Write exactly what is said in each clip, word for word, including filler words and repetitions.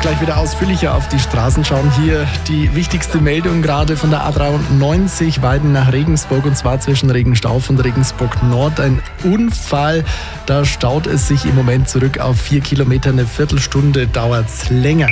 gleich wieder ausführlicher auf die Straßen schauen. Hier die wichtigste Meldung gerade von der A dreiundneunzig Weiden nach Regensburg, und zwar zwischen Regenstauf und Regensburg Nord. Ein Unfall, da staut es sich im Moment zurück auf vier Kilometer. Eine Viertelstunde dauert es länger.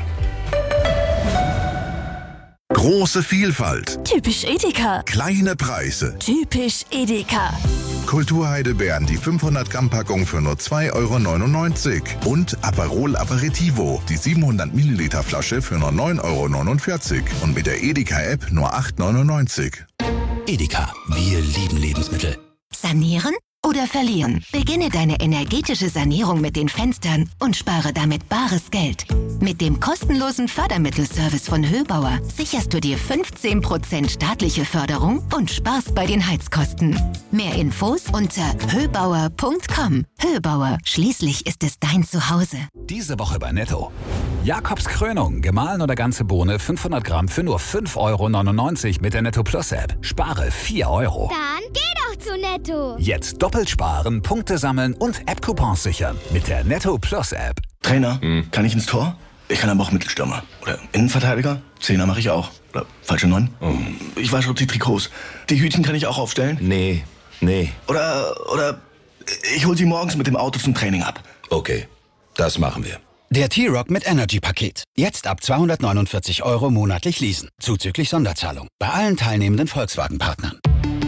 Große Vielfalt. Typisch Edeka. Kleine Preise. Typisch Edeka. Kulturheidelbeeren, die fünfhundert Gramm Packung für nur zwei Euro neunundneunzig. Und Aperol Aperitivo, die siebenhundert Milliliter Flasche für nur neun Euro neunundvierzig. Und mit der Edeka-App nur acht Euro neunundneunzig. Edeka, wir lieben Lebensmittel. Sanieren oder verlieren? Beginne deine energetische Sanierung mit den Fenstern und spare damit bares Geld. Mit dem kostenlosen Fördermittelservice von Höbauer sicherst du dir fünfzehn Prozent staatliche Förderung und sparst bei den Heizkosten. Mehr Infos unter höbauer punkt com. Höbauer, schließlich ist es dein Zuhause. Diese Woche bei Netto. Jakobs Krönung, gemahlen oder ganze Bohne, fünfhundert Gramm für nur fünf Euro neunundneunzig mit der Netto Plus App. Spare vier Euro. Dann geh doch zu Netto. Jetzt doppelt sparen, Punkte sammeln und App-Coupons sichern mit der Netto Plus App. Trainer, hm. kann ich ins Tor? Ich kann aber auch Mittelstürmer. Oder Innenverteidiger? Zehner mache ich auch. Oder falsche Neun? Oh. Ich wasche die Trikots. Die Hütchen kann ich auch aufstellen? Nee, nee. Oder, oder ich hol sie morgens mit dem Auto zum Training ab. Okay, das machen wir. Der T-Rock mit Energy-Paket. Jetzt ab zweihundertneunundvierzig Euro monatlich leasen. Zuzüglich Sonderzahlung. Bei allen teilnehmenden Volkswagen-Partnern.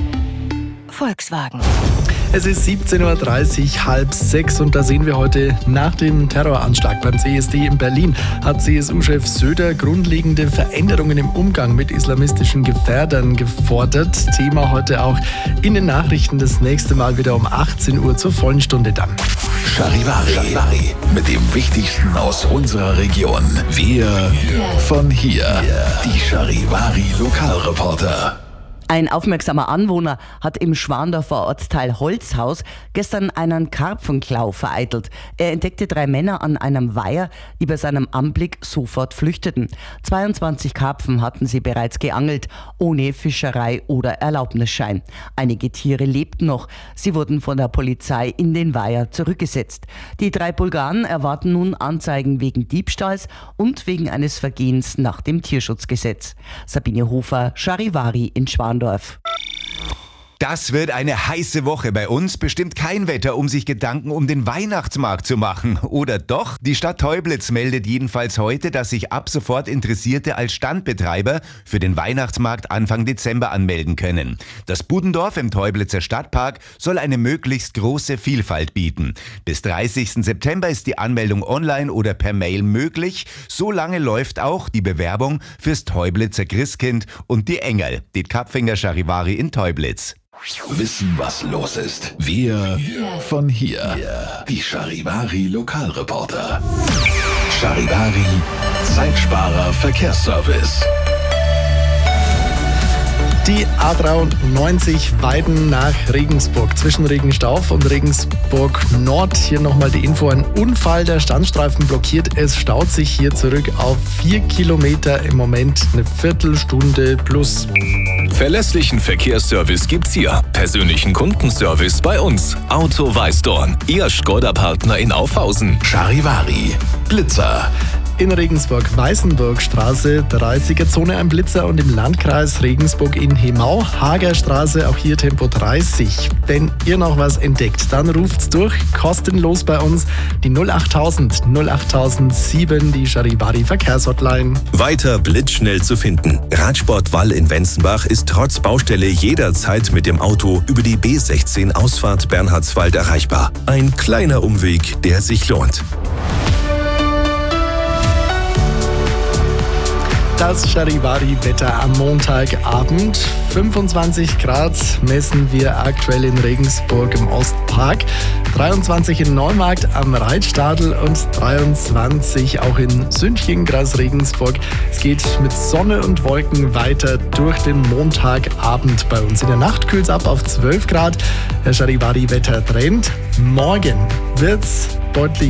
Volkswagen. Es ist siebzehn Uhr dreißig, halb sechs, und da sehen wir heute, nach dem Terroranschlag beim C S D in Berlin hat C S U-Chef Söder grundlegende Veränderungen im Umgang mit islamistischen Gefährdern gefordert. Thema heute auch in den Nachrichten, das nächste Mal wieder um achtzehn Uhr zur vollen Stunde dann. Charivari, Charivari mit dem Wichtigsten aus unserer Region. Wir von hier, die Charivari Lokalreporter. Ein aufmerksamer Anwohner hat im Schwandorfer Ortsteil Holzhaus gestern einen Karpfenklau vereitelt. Er entdeckte drei Männer an einem Weiher, die bei seinem Anblick sofort flüchteten. zweiundzwanzig Karpfen hatten sie bereits geangelt, ohne Fischerei- oder Erlaubnisschein. Einige Tiere lebten noch. Sie wurden von der Polizei in den Weiher zurückgesetzt. Die drei Bulgaren erwarten nun Anzeigen wegen Diebstahls und wegen eines Vergehens nach dem Tierschutzgesetz. Sabine Hofer, Charivari in Schwandorf. Das wird eine heiße Woche bei uns. Bestimmt kein Wetter, um sich Gedanken um den Weihnachtsmarkt zu machen. Oder doch? Die Stadt Teublitz meldet jedenfalls heute, dass sich ab sofort Interessierte als Standbetreiber für den Weihnachtsmarkt Anfang Dezember anmelden können. Das Budendorf im Teublitzer Stadtpark soll eine möglichst große Vielfalt bieten. Bis dreißigsten September ist die Anmeldung online oder per Mail möglich. So lange läuft auch die Bewerbung fürs Teublitzer Christkind und die Engel, die Kapfinger Charivari in Teublitz. Wissen, was los ist. Wir von hier, die Charivari Lokalreporter. Charivari Zeitsparer Verkehrsservice. Die A dreiundneunzig Weiden nach Regensburg, zwischen Regenstauf und Regensburg Nord. Hier nochmal die Info, ein Unfall, der Standstreifen blockiert. Es staut sich hier zurück auf vier Kilometer, im Moment eine Viertelstunde plus. Verlässlichen Verkehrsservice gibt's hier. Persönlichen Kundenservice bei uns. Auto Weißdorn, Ihr Skoda-Partner in Aufhausen. Charivari Blitzer. In Regensburg-Weißenburg-Straße, dreißiger Zone ein Blitzer, und im Landkreis Regensburg in Hemau, Hagerstraße, auch hier Tempo dreißig. Wenn ihr noch was entdeckt, dann ruft's durch, kostenlos bei uns, die null achttausend null achttausend sieben, die Charivari Verkehrshotline. Weiter blitzschnell zu finden. Radsport Wall in Wenzenbach ist trotz Baustelle jederzeit mit dem Auto über die B sechzehn Ausfahrt Bernhardswald erreichbar. Ein kleiner Umweg, der sich lohnt. Das Charivari-Wetter am Montagabend. fünfundzwanzig Grad messen wir aktuell in Regensburg im Ostpark, dreiundzwanzig in Neumarkt am Reitstadel und dreiundzwanzig auch in Sünching, Kreis Regensburg. Es geht mit Sonne und Wolken weiter durch den Montagabend bei uns. In der Nacht kühlt es ab auf zwölf Grad. Der Charivari-Wetter-Trend. Morgen wird's deutlich